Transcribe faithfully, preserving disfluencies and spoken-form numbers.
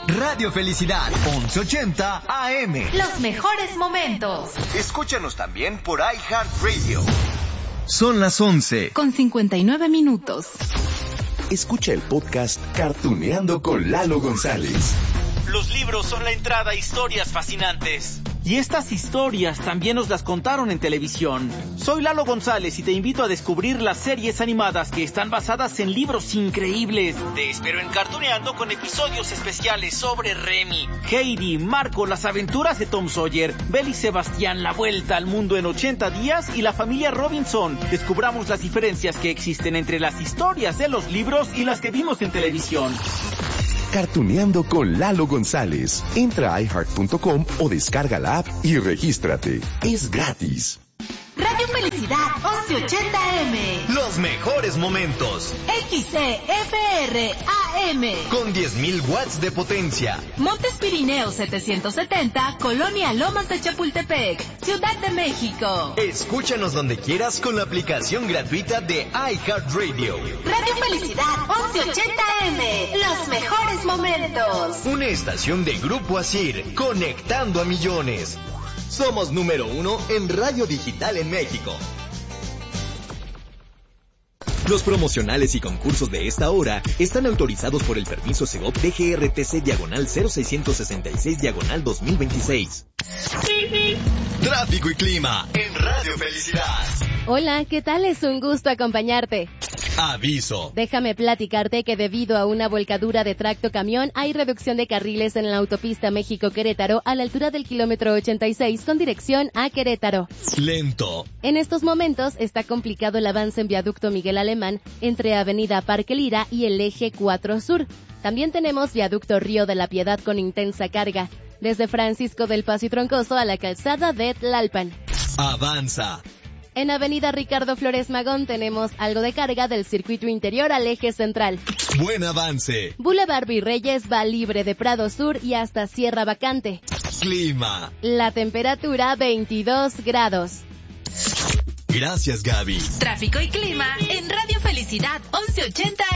Radio Felicidad, once ochenta A M. Los mejores momentos. Escúchanos también por iHeartRadio. Son las once. Con cincuenta y nueve minutos. Escucha el podcast Cartuneando con Lalo González. Los libros son la entrada a historias fascinantes. Y estas historias también nos las contaron en televisión. Soy Lalo González y te invito a descubrir las series animadas que están basadas en libros increíbles. Te espero en Cartuneando con episodios especiales sobre Remy, Heidi, Marco, las aventuras de Tom Sawyer, Belle y Sebastián, la vuelta al mundo en ochenta días y la familia Robinson. Descubramos las diferencias que existen entre las historias de los libros y las que vimos en televisión. Cartuneando con Lalo González. Entra a i heart punto com o descarga la app y regístrate. Es gratis. Radio Felicidad, once ochenta A M. Los mejores momentos. X C F R A M. Con diez mil watts de potencia. Montes Pirineos setecientos setenta, Colonia Lomas de Chapultepec, Ciudad de México. Escúchanos donde quieras con la aplicación gratuita de iHeartRadio. Radio Felicidad, once ochenta A M. Los mejores momentos. Una estación de Grupo Asir, conectando a millones. Somos número uno en radio digital en México. Los promocionales y concursos de esta hora están autorizados por el permiso Segov D G R T C diagonal cero seiscientos sesenta y seis diagonal dos mil veintiséis. Tráfico y clima en Radio Felicidad. Hola, ¿qué tal? Es un gusto acompañarte. Aviso. Déjame platicarte que debido a una volcadura de tracto camión hay reducción de carriles en la autopista México-Querétaro a la altura del kilómetro ochenta y seis con dirección a Querétaro. Lento. En estos momentos está complicado el avance en viaducto Miguel Alemán entre Avenida Parque Lira y el eje cuatro Sur. También tenemos viaducto Río de la Piedad con intensa carga, desde Francisco del Paso y Troncoso a la calzada de Tlalpan. Avanza. En Avenida Ricardo Flores Magón tenemos algo de carga del circuito interior al eje central. Buen avance. Boulevard Virreyes va libre de Prado Sur y hasta Sierra Vacante. Clima. La temperatura veintidós grados. Gracias, Gaby. Tráfico y clima en Radio Felicidad, once ochenta